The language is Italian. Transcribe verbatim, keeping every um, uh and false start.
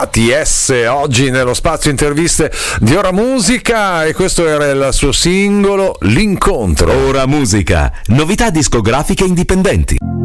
A T S oggi nello spazio interviste di Ora Musica, e questo era il suo singolo L'incontro. Ora Musica, novità discografiche indipendenti.